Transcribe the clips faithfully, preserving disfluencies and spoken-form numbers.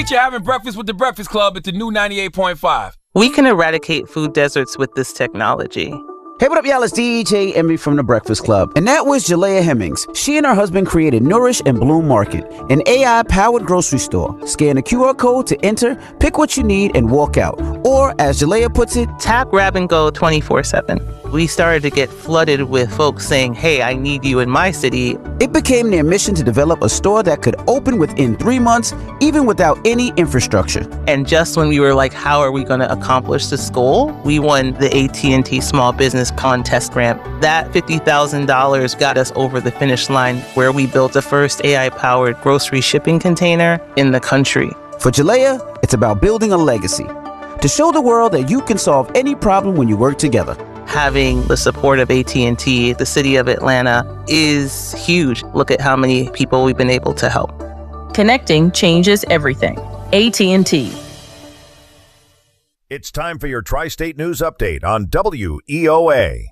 You're having breakfast with the Breakfast Club at the new ninety-eight point five. We can eradicate food deserts with this technology. Hey, what up, y'all? It's D J Envy from The Breakfast Club. And that was Jalea Hemmings. She and her husband created Nourish and Bloom Market, an A I-powered grocery store. Scan the Q R code to enter, pick what you need, and walk out. Or, as Jalea puts it, tap, grab, and go twenty-four seven. We started to get flooded with folks saying, hey, I need you in my city. It became their mission to develop a store that could open within three months, even without any infrastructure. And just when we were like, how are we going to accomplish this goal? We won the A T and T Small Business Contest Grant. That fifty thousand dollars got us over the finish line, where we built the first A I-powered grocery shipping container in the country. For Jalea, it's about building a legacy, to show the world that you can solve any problem when you work together. Having the support of A T and T, the city of Atlanta, is huge. Look at how many people we've been able to help. Connecting changes everything. A T and T. It's time for your Tri-State News Update on W E O A.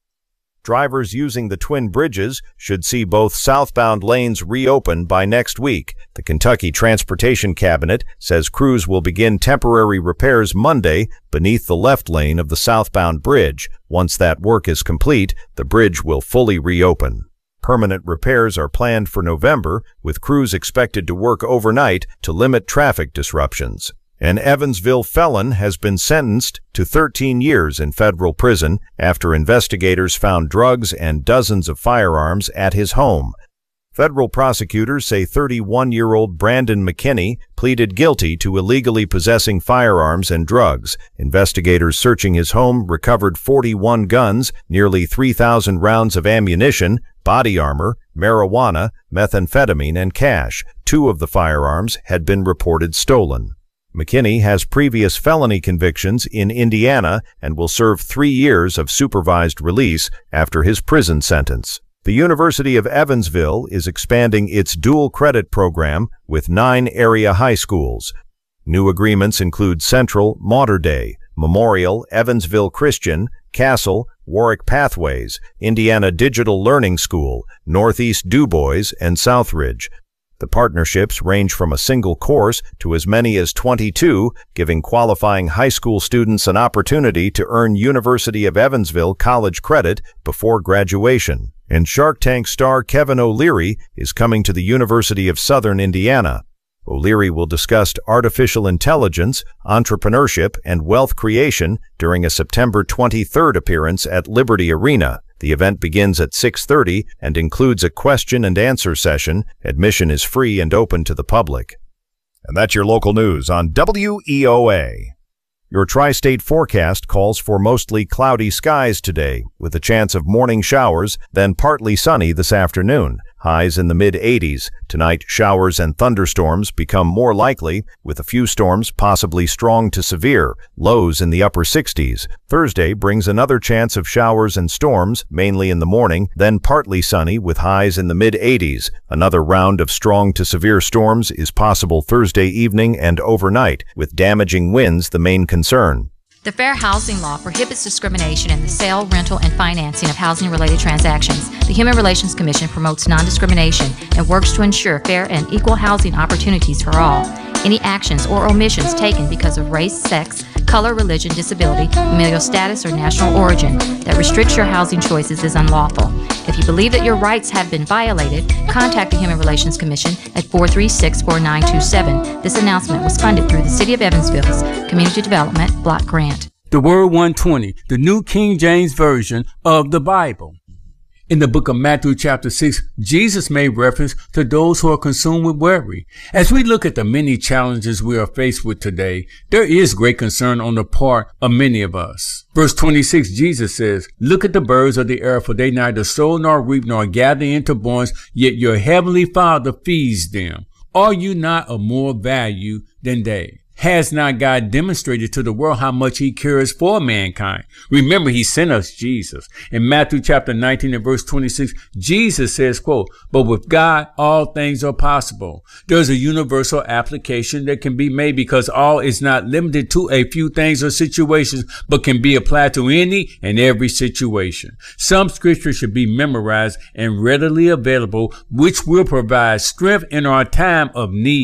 Drivers using the Twin Bridges should see both southbound lanes reopen by next week. The Kentucky Transportation Cabinet says crews will begin temporary repairs Monday beneath the left lane of the southbound bridge. Once that work is complete, the bridge will fully reopen. Permanent repairs are planned for November, with crews expected to work overnight to limit traffic disruptions. An Evansville felon has been sentenced to thirteen years in federal prison after investigators found drugs and dozens of firearms at his home. Federal prosecutors say thirty-one-year-old Brandon McKinney pleaded guilty to illegally possessing firearms and drugs. Investigators searching his home recovered forty-one guns, nearly three thousand rounds of ammunition, body armor, marijuana, methamphetamine, and cash. Two of the firearms had been reported stolen. McKinney has previous felony convictions in Indiana and will serve three years of supervised release after his prison sentence. The University of Evansville is expanding its dual credit program with nine area high schools. New agreements include Central, Mater Dei, Memorial, Evansville Christian, Castle, Warwick Pathways, Indiana Digital Learning School, Northeast Du Bois, and Southridge. The partnerships range from a single course to as many as twenty-two, giving qualifying high school students an opportunity to earn University of Evansville college credit before graduation. And Shark Tank star Kevin O'Leary is coming to the University of Southern Indiana. O'Leary will discuss artificial intelligence, entrepreneurship, and wealth creation during a September twenty-third appearance at Liberty Arena. The event begins at six thirty and includes a question and answer session. Admission is free and open to the public. And that's your local news on W E O A. Your tri-state forecast calls for mostly cloudy skies today, with a chance of morning showers, then partly sunny this afternoon. Highs in the mid eighties. Tonight, showers and thunderstorms become more likely, with a few storms possibly strong to severe. Lows in the upper sixties. Thursday brings another chance of showers and storms, mainly in the morning, then partly sunny with highs in the mid eighties. Another round of strong to severe storms is possible Thursday evening and overnight, with damaging winds the main concern. The Fair Housing Law prohibits discrimination in the sale, rental, and financing of housing-related transactions. The Human Relations Commission promotes non-discrimination and works to ensure fair and equal housing opportunities for all. Any actions or omissions taken because of race, sex, color, religion, disability, familial status, or national origin that restricts your housing choices is unlawful. If you believe that your rights have been violated, contact the Human Relations Commission at four three six, four nine two seven. This announcement was funded through the City of Evansville's Community Development Block Grant. The Word one twenty, the New King James Version of the Bible. In the book of Matthew chapter six, Jesus made reference to those who are consumed with worry. As we look at the many challenges we are faced with today, there is great concern on the part of many of us. Verse twenty-six, Jesus says, "Look at the birds of the air, for they neither sow nor reap nor gather into barns, yet your heavenly Father feeds them. Are you not of more value than they? Has not God demonstrated to the world how much he cares for mankind?" Remember, he sent us Jesus. In Matthew chapter nineteen and verse twenty-six, Jesus says, quote, "But with God, all things are possible." There's a universal application that can be made because all is not limited to a few things or situations, but can be applied to any and every situation. Some scripture should be memorized and readily available, which will provide strength in our time of need.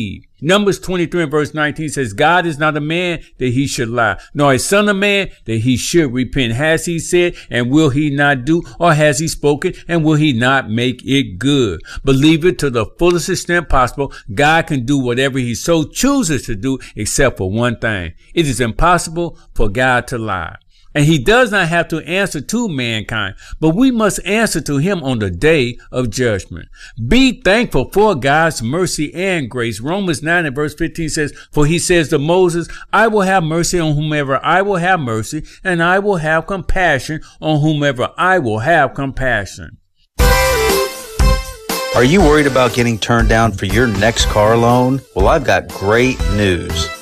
Numbers twenty-three and verse nineteen says, God is not a man that he should lie, nor a son of man that he should repent. Has he said, and will he not do? Or has he spoken, and will he not make it good? Believe it to the fullest extent possible. God can do whatever he so chooses to do, except for one thing. It is impossible for God to lie. And he does not have to answer to mankind, but we must answer to him on the day of judgment. Be thankful for God's mercy and grace. Romans nine and verse fifteen says, for he says to Moses, I will have mercy on whomever I will have mercy, and I will have compassion on whomever I will have compassion. Are you worried about getting turned down for your next car loan? Well, I've got great news.